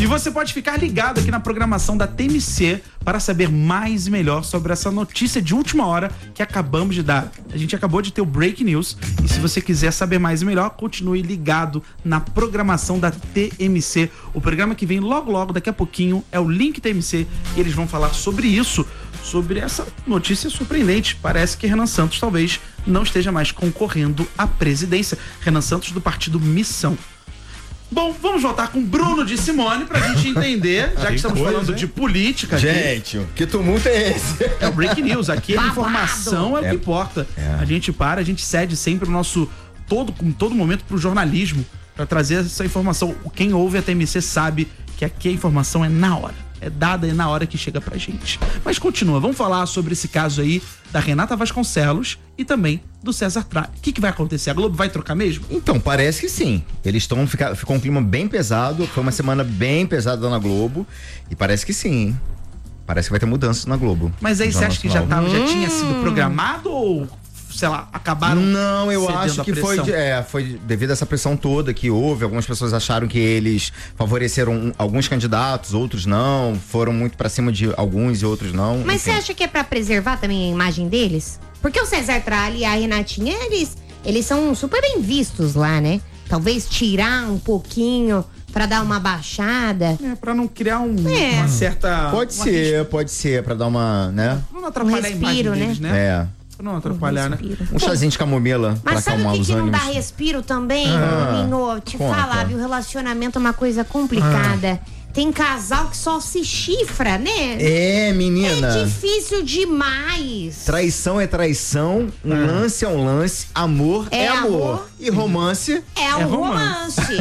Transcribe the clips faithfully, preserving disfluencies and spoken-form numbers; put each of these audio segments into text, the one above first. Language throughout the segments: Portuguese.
E você pode ficar ligado aqui na programação da T M C para saber mais e melhor sobre essa notícia de última hora que acabamos de dar. A gente acabou de ter o Break News e se você quiser saber mais e melhor, continue ligado na programação da T M C. O programa que vem logo logo, daqui a pouquinho, é o Link T M C e eles vão falar sobre isso, sobre essa notícia surpreendente. Parece que Renan Santos talvez não esteja mais concorrendo à presidência. Renan Santos do partido Missão. Bom, vamos voltar com Bruno de Simone pra gente entender, já que, que estamos coisa, falando hein? de política. Gente, aqui. Que tumulto é esse? É o Break News, aqui a informação é o que é, importa. É. A gente para, a gente cede sempre o nosso, todo, em todo momento pro jornalismo, pra trazer essa informação. Quem ouve a T M C sabe que aqui a informação é na hora. É dada na hora que chega pra gente. Mas continua, vamos falar sobre esse caso aí da Renata Vasconcelos e também do César Tralli. O que, que vai acontecer? A Globo vai trocar mesmo? Então, parece que sim. Eles estão, ficou um clima bem pesado, foi uma semana bem pesada na Globo e parece que sim, hein? Parece que vai ter mudança na Globo. Mas aí você acha que já, tava, já tinha sido programado ou... sei lá, acabaram. Não, eu acho que foi, é, foi devido a essa pressão toda que houve. Algumas pessoas acharam que eles favoreceram alguns candidatos, outros não. Foram muito pra cima de alguns e outros não. Mas enfim. Você acha que é pra preservar também a imagem deles? Porque o César Tralli e a Renatinha, eles, eles são super bem vistos lá, né? Talvez tirar um pouquinho pra dar uma baixada. É, pra não criar um, é. uma certa... Pode uma ser, risca. pode ser, pra dar uma, né? Não atrapalhar um respiro, a imagem deles, né? É. Não atrapalhar, um né? Um chazinho de camomila pra acalmar os ânimos. Mas sabe o que, que não dá respiro também, ah, Minho? Te conta. falar, viu? Relacionamento é uma coisa complicada. Ah. Tem casal que só se chifra, né? É, menina. É difícil demais. Traição é traição, um ah. lance é um lance, amor é, é amor. amor. E romance é, é um romance. romance.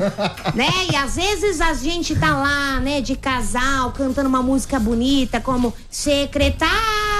Né? E às vezes a gente tá lá, né, de casal, cantando uma música bonita, como Secretária.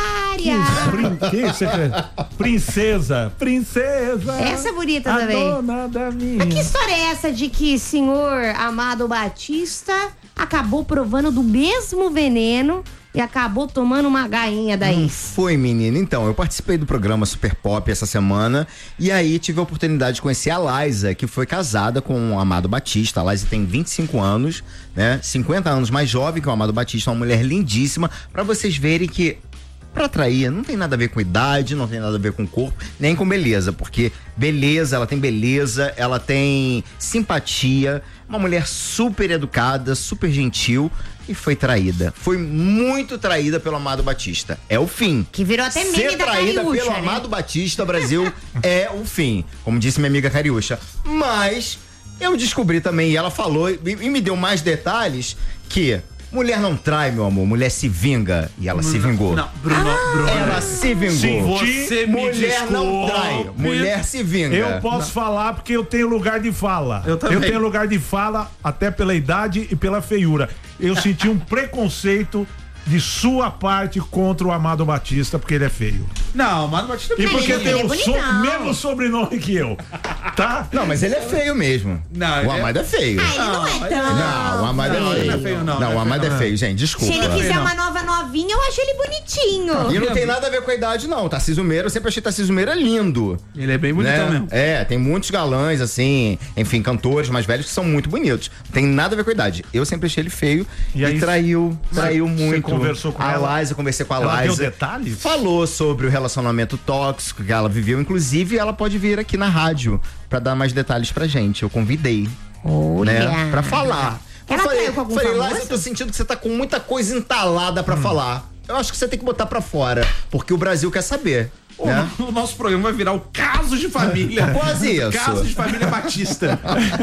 Que, que secretária? Princesa, princesa. Essa é bonita a também. Dona da minha. Mas que história é essa de que senhor Amado Batista acabou provando do mesmo veneno e acabou tomando uma gainha daí? Não foi, menina. Então, eu participei do programa Super Pop essa semana e aí tive a oportunidade de conhecer a Liza, que foi casada com o Amado Batista. A Liza tem vinte e cinco anos, né? cinquenta anos mais jovem que o Amado Batista, uma mulher lindíssima, pra vocês verem que pra atrair, não tem nada a ver com idade, não tem nada a ver com corpo, nem com beleza, porque beleza, ela tem beleza, ela tem simpatia, uma mulher super educada, super gentil e foi traída. Foi muito traída pelo Amado Batista. É o fim. Que virou até meme Ser da traída Cariúcha, pelo né? Amado Batista, Brasil, é o fim. Como disse minha amiga Cariúcha. Mas eu descobri também, e ela falou, e, e me deu mais detalhes, que mulher não trai, meu amor, mulher se vinga. E ela não, se vingou. Não, Bruno, ah, Bruno. Ela se vingou. Sim, você mulher me desculpe. não trai, mulher se vinga. Eu posso não. falar porque eu tenho lugar de fala. Eu também. Eu tenho lugar de fala até pela idade e pela feiura. Eu senti um preconceito de sua parte contra o Amado Batista, porque ele é feio. Não, o Amado Batista é E porque ele, tem ele o é so, mesmo sobrenome que eu. Tá? Não, mas ele é feio mesmo. Não, o Amado é, é feio. Ah, ele não é tão. Não, o Amado não, é feio. Não, é feio, não. Não, o Amado é feio, gente, desculpa. Se ele quiser uma nova novinha, eu acho ele bonitinho. E não tem nada a ver com a idade, não. Tarcísio Meira, eu sempre achei Tarcísio Meira lindo. Ele é bem bonitão, né? mesmo. É, tem muitos galãs, assim, enfim, cantores mais velhos que são muito bonitos. Não tem nada a ver com a idade. Eu sempre achei ele feio e, e aí, traiu, traiu muito. Você conversou com a ela? Liza, eu conversei com a ela Liza. Deu detalhes? Falou sobre o relacionamento tóxico que ela viveu, inclusive ela pode vir aqui na rádio pra dar mais detalhes pra gente. Eu convidei. Olha. Né, pra falar. Ela eu falei, traiu com algum falei famoso? Liza, eu tô sentindo que você tá com muita coisa entalada pra hum. falar. Eu acho que você tem que botar pra fora, porque o Brasil quer saber. O, né? o nosso programa vai virar o Caso de Família. Quase isso. Caso de Família Batista.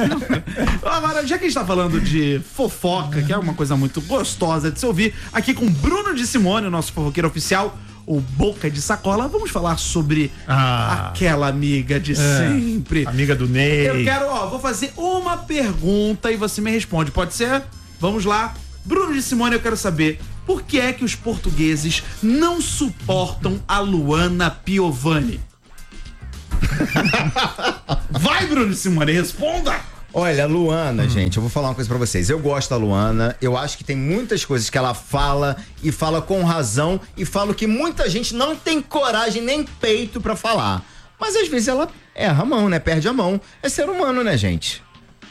Agora, já que a gente tá falando de fofoca, que é uma coisa muito gostosa de se ouvir, aqui com Bruno de Simone, o nosso fofoqueiro oficial, o Boca de Sacola, vamos falar sobre ah, aquela amiga de é, sempre. Amiga do Ney. Eu quero, ó, vou fazer uma pergunta e você me responde, pode ser? Vamos lá. Bruno de Simone, eu quero saber, por que é que os portugueses não suportam a Luana Piovani? Vai, Bruno de Simone, responda! Olha, a Luana, hum. gente, eu vou falar uma coisa pra vocês. Eu gosto da Luana, eu acho que tem muitas coisas que ela fala e fala com razão e fala que muita gente não tem coragem nem peito pra falar. Mas às vezes ela erra a mão, né? Perde a mão. É ser humano, né, gente?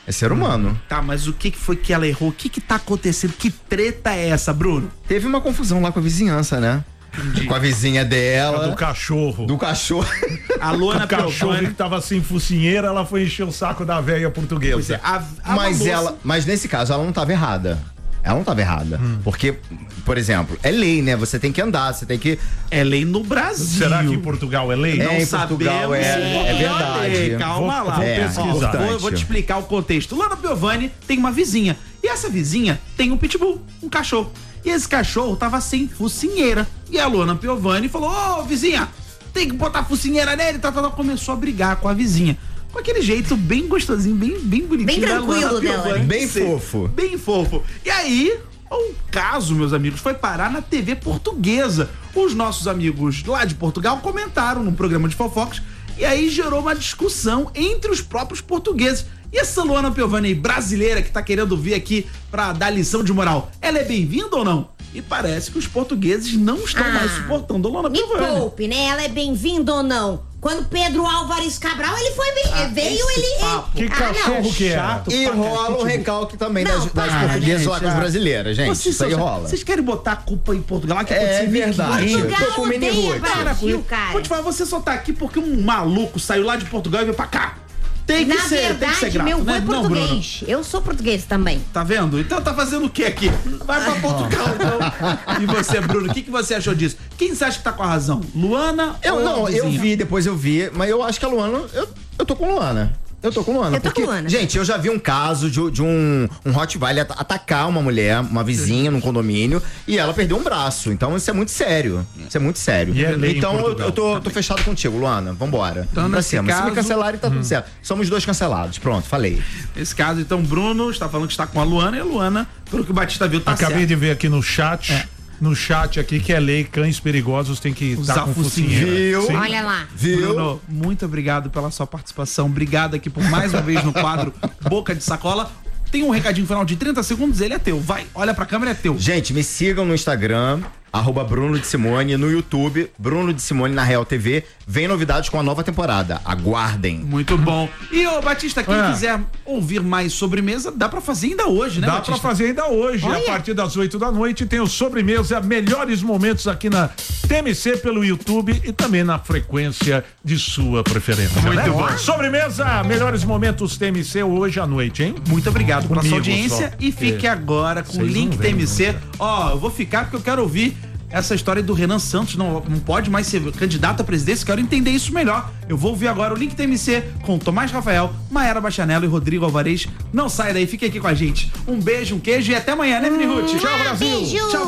É ser humano. Tá, mas o que que foi que ela errou? O que que tá acontecendo? Que treta é essa, Bruno? Teve uma confusão lá com a vizinhança, né? Entendi. Com a vizinha dela. Do cachorro. Do cachorro. A Luana O cachorro Piovani. que tava assim, focinheira, ela foi encher o saco da velha portuguesa. Pois é, a, a Mas moça- ela, mas nesse caso ela não tava errada. Ela não tava errada. Hum. Porque, por exemplo, é lei, né? Você tem que andar, você tem que. É lei no Brasil. Será que em Portugal é lei? É, Não em sabemos Portugal é- se é Portugal verdade. lei. Calma Vou- lá. vou É, pesquisar. ó, vou, vou te explicar o contexto. Luana Piovani tem uma vizinha. E essa vizinha tem um pitbull, um cachorro. E esse cachorro tava sem focinheira. E a Luana Piovani falou: Ô, vizinha, tem que botar focinheira nele. Tá, tá, tá. Começou a brigar com a vizinha. Com aquele jeito bem gostosinho, bem, bem bonitinho. Bem da tranquilo Luana dela, Piovani. né? Bem Sim, fofo. Bem fofo. E aí, o caso, meus amigos, foi parar na T V portuguesa. Os nossos amigos lá de Portugal comentaram num programa de fofocas e aí gerou uma discussão entre os próprios portugueses. E essa Luana Piovani brasileira que tá querendo vir aqui pra dar lição de moral, ela é bem-vinda ou não? E parece que os portugueses não estão Ah, mais suportando a Luana Me Piovani. poupe, né? Ela é bem-vinda ou não? Quando Pedro Álvares Cabral, ele foi bem. Ah, veio, esse ele. papo. Que Ah, cachorro não. que é? Chato E pra rola o cacete. recalque também Não, das, das para, portuguesas gente, lá com as ah. brasileiras, gente. Vocês Isso aí só- rola. Vocês querem botar a culpa em Portugal? Que É pode ser verdade. Vicky. Eu tô com o mini odeia Ruth. Brasil, cara. Vou te falar, você só tá aqui porque um maluco saiu lá de Portugal e veio pra cá. Tem que Na ser, tem que ser verdade, grato, meu avô né? é Não, Bruno. português. Eu sou português também. Tá vendo? Então tá fazendo o que aqui? Vai pra Portugal, então. E você, Bruno, o que, que você achou disso? Quem você acha que tá com a razão? Luana Eu ou não, a eu vizinha? vi, depois eu vi, mas eu acho que a Luana. Eu, eu tô com Luana. Eu tô com Luana. Eu tô porque, com Luana. Gente, eu já vi um caso de, de um, um Rottweiler at- atacar uma mulher, uma vizinha num condomínio, e ela perdeu um braço. Então isso é muito sério. Isso é muito sério. E é lei em então eu, Portugal. eu tô, tô fechado contigo, Luana. Vambora. Então, pra nesse cima. Se me caso- cancelarem, tá tudo certo. Somos dois cancelados. Pronto, falei. Nesse caso, então, Bruno está falando que está com a Luana e a Luana, pelo que o Batista viu, tá Acabei certo. de ver aqui no chat, É. no chat aqui, que é lei, cães perigosos tem que Usar estar com focinheira. focinheira. Viu? Sim. Olha lá. Viu? Bruno, muito obrigado pela sua participação. Obrigado aqui por mais uma vez no quadro Boca de Sacola. Tem um recadinho final de trinta segundos, ele é teu. Vai, olha pra câmera, é teu. Gente, me sigam no Instagram, arroba Bruno de Simone, no YouTube, Bruno de Simone na Real T V. Vem novidades com a nova temporada. Aguardem. Muito bom. E, ô, Batista, quem É. quiser ouvir mais sobremesa, dá pra fazer ainda hoje, né, Dá Batista? pra fazer ainda hoje, Olha. a partir das oito da noite, tem o Sobremesa, melhores momentos aqui na T M C pelo YouTube e também na frequência de sua preferência. Muito né? bom. Sobremesa, melhores momentos T M C hoje à noite, hein? Muito obrigado pela sua Comigo audiência só. e fique É. agora com o Vocês link não vêm, T M C. não, Ó, eu vou ficar porque eu quero ouvir essa história do Renan Santos. Não, não pode mais ser candidato à presidência. Quero entender isso melhor. Eu vou ouvir agora o link T M C com Tomás Rafael, Maera Bachanello e Rodrigo Alvarez. Não sai daí, fique aqui com a gente. Um beijo, um queijo e até amanhã, né, Mini Ruth? Tchau, Brasil. Beijo. Tchau.